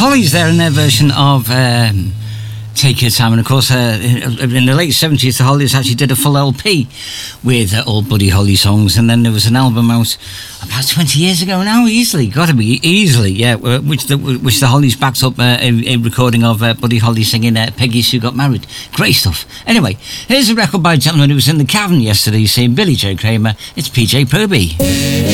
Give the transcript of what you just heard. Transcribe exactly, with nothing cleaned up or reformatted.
Hollies there in their version of um, Take Your Time. And of course, uh, in the late seventies, the Hollies actually did a full L P with uh, all Buddy Holly songs. And then there was an album out about twenty years ago now, easily. Got to be, easily, yeah. Which the, which the Hollies backed up uh, a, a recording of uh, Buddy Holly singing uh, Peggy Sue Got Married. Great stuff. Anyway, here's a record by a gentleman who was in the Cavern yesterday saying Billy J. Kramer. It's P J Proby.